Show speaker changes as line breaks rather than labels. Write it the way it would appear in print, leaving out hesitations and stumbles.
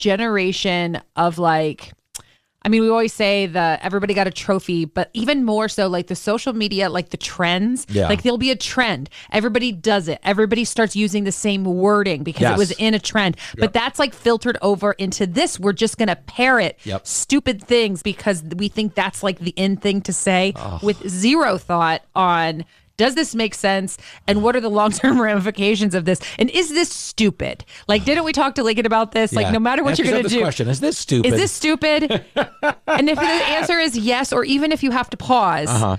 generation of like, I mean, we always say that everybody got a trophy, but even more so like the social media, like the trends, like there'll be a trend. Everybody does it. Everybody starts using the same wording because it was in a trend. But that's like filtered over into this. We're just going to parrot stupid things because we think that's like the in thing to say with zero thought on, does this make sense? And what are the long-term ramifications of this? And is this stupid? Like, didn't we talk to Lincoln about this? Like, no matter what you're going to do.
Question. Is this stupid?
Is this stupid? And if the answer is yes, or even if you have to pause,